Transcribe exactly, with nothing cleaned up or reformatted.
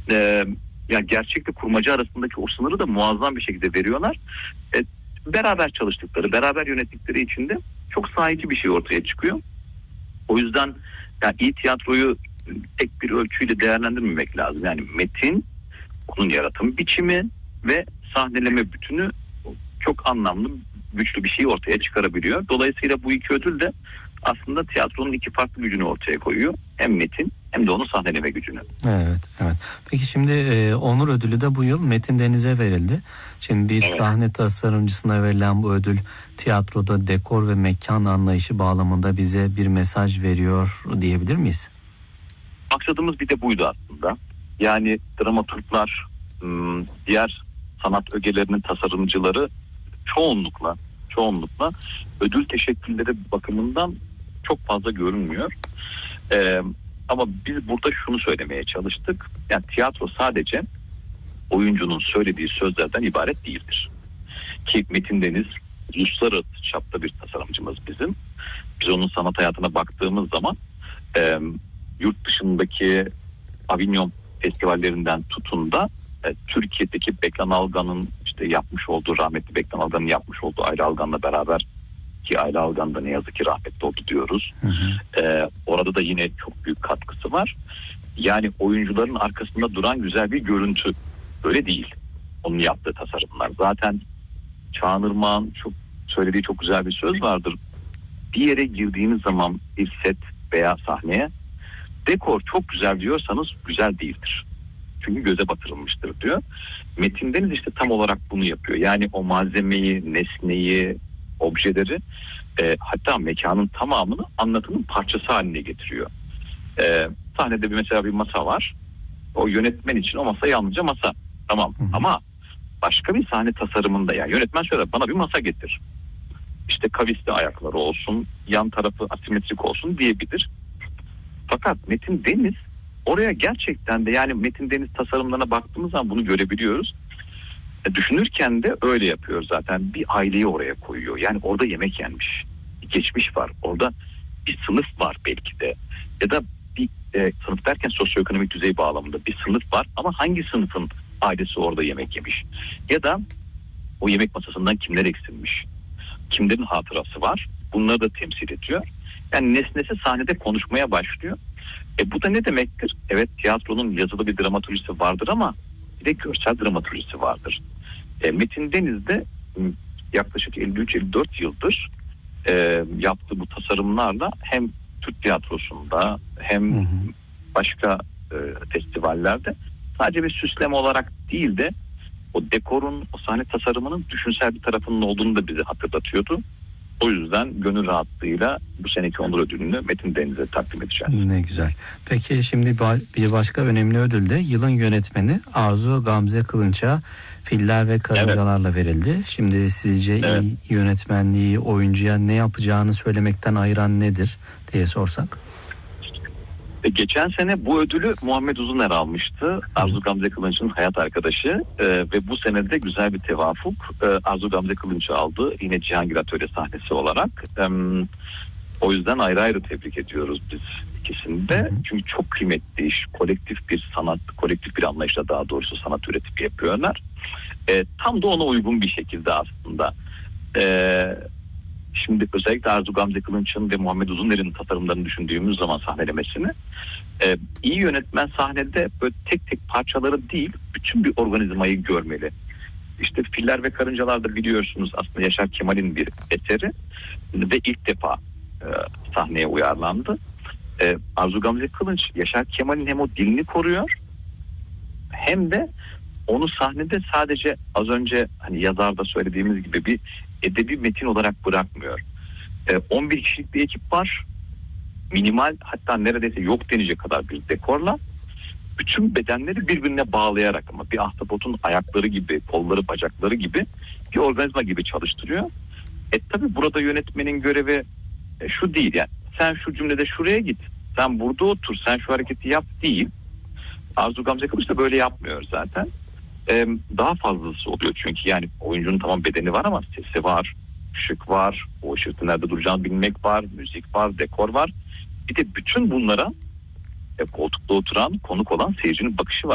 e, yani gerçekle kurmaca arasındaki o sınırı da muazzam bir şekilde veriyorlar. E, beraber çalıştıkları, beraber yönettikleri için de çok sahici bir şey ortaya çıkıyor. O yüzden yani iyi tiyatroyu tek bir ölçüyle değerlendirmemek lazım. Yani metin, onun yaratım biçimi ve sahneleme bütünü çok anlamlı, güçlü bir şey ortaya çıkarabiliyor. Dolayısıyla bu iki ödül de aslında tiyatronun iki farklı gücünü ortaya koyuyor. Hem metin hem de onun sahneleme gücünü. Evet, evet. Peki şimdi e, Onur Ödülü de bu yıl Metin Deniz'e verildi. Şimdi bir Evet. sahne tasarımcısına verilen bu ödül tiyatroda dekor ve mekan anlayışı bağlamında bize bir mesaj veriyor diyebilir miyiz? Maksadımız bir de buydu aslında. Yani dramaturglar, diğer sanat ögelerinin tasarımcıları çoğunlukla çoğunlukla ödül teşekkürleri bakımından çok fazla görünmüyor. Ee, ama biz burada şunu söylemeye çalıştık. Yani tiyatro sadece oyuncunun söylediği sözlerden ibaret değildir. Ki Metin Deniz uluslararası çapta bir tasarımcımız bizim. Biz onun sanat hayatına baktığımız zaman e, yurt dışındaki Avignon festivallerinden tutun da e, Türkiye'deki Beklan Algan'ın işte yapmış olduğu, rahmetli Beklan Algan'ın yapmış olduğu Ayla Algan'la beraber, ki Ayla Algan da ne yazık ki rahmetli oldu diyoruz. Hı hı. E, orada da yine çok büyük katkısı var. Yani oyuncuların arkasında duran güzel bir görüntü. Öyle değil. Onun yaptığı tasarımlar. Zaten Çağan Irmak'ın çok söylediği çok güzel bir söz vardır. Bir yere girdiğiniz zaman bir set veya sahneye dekor çok güzel diyorsanız güzel değildir. Çünkü göze batırılmıştır diyor. Metin Deniz işte tam olarak bunu yapıyor. Yani o malzemeyi, nesneyi, objeleri e, hatta mekanın tamamını anlatının parçası haline getiriyor. E, sahnede bir mesela bir masa var. O yönetmen için o masa yalnızca masa. Tamam. Hı hı. Ama başka bir sahne tasarımında yani yönetmen şöyle, bana bir masa getir. İşte kavisli ayakları olsun, yan tarafı asimetrik olsun diyebilir. Fakat Metin Deniz oraya gerçekten de, yani Metin Deniz tasarımlarına baktığımız zaman bunu görebiliyoruz. E, düşünürken de öyle yapıyor zaten. Bir aileyi oraya koyuyor. Yani orada yemek yenmiş. Bir geçmiş var. Orada bir sınıf var belki de. Ya da bir e, sınıf derken sosyoekonomik düzey bağlamında bir sınıf var. Ama hangi sınıfın ailesi orada yemek yemiş? Ya da o yemek masasından kimler eksilmiş? Kimlerin hatırası var? Bunları da temsil ediyor. Yani nesnesi sahnede konuşmaya başlıyor. E bu da ne demektir? Evet, tiyatronun yazılı bir dramaturjisi vardır ama bir de görsel dramaturjisi vardır. E, Metin Deniz de yaklaşık elli üç elli dört yıldır e, yaptığı bu tasarımlarla hem Türk tiyatrosunda hem hı hı. başka e, festivallerde sadece bir süsleme olarak değil de o dekorun, o sahne tasarımının düşünsel bir tarafının olduğunu da bize hatırlatıyordu. O yüzden gönül rahatlığıyla bu seneki Onur Ödülünü Metin Deniz'e takdim edeceğiz. Ne güzel. Peki şimdi bir başka önemli ödül de yılın yönetmeni Arzu Gamze Kılınç'a Filler ve Karıncalarla evet. verildi. Şimdi sizce evet. iyi yönetmenliği oyuncuya ne yapacağını söylemekten ayıran nedir diye sorsak? Geçen sene bu ödülü Muhammed Uzuner almıştı. Arzu Gamze Kılınç'ın hayat arkadaşı ee, ve bu sene de güzel bir tevafuk. Ee, Arzu Gamze Kılınç'ı aldı. Yine Cihangir Atölye sahnesi olarak. Ee, o yüzden ayrı ayrı tebrik ediyoruz biz ikisini de. Çünkü çok kıymetli iş. Kolektif bir sanat, kolektif bir anlayışla daha doğrusu sanat üretimi yapıyorlar. Ee, tam da ona uygun bir şekilde aslında. Ee, Şimdi özellikle Arzu Gamze Kılınç'ın ve Muhammed Uzuner'in tasarımlarını düşündüğümüz zaman sahnelemesini, e, iyi yönetmen sahnede böyle tek tek parçaları değil, bütün bir organizmayı görmeli. İşte Filler ve Karıncalar da biliyorsunuz aslında Yaşar Kemal'in bir eseri ve ilk defa e, sahneye uyarlandı. E, Arzu Gamze Kılınç Yaşar Kemal'in hem o dilini koruyor hem de onu sahnede sadece az önce hani yazarda söylediğimiz gibi bir edebi metin olarak bırakmıyor. Ee, on bir kişilik bir ekip var. Minimal, hatta neredeyse yok denecek kadar bir dekorla bütün bedenleri birbirine bağlayarak, ama bir ahtapotun ayakları gibi, kolları, bacakları gibi bir organizma gibi çalıştırıyor. E tabi burada yönetmenin görevi e, şu değil yani. Sen şu cümlede şuraya git. Sen burada otur. Sen şu hareketi yap değil. Arzu Gamze Kılıç da böyle yapmıyor zaten. Ee, daha fazlası oluyor çünkü yani oyuncunun tamam bedeni var ama sesi var, ışık var, o ışıkta nerede duracağını bilmek var, müzik var, dekor var. Bir de bütün bunlara e, koltukta oturan, konuk olan seyircinin bakışı var.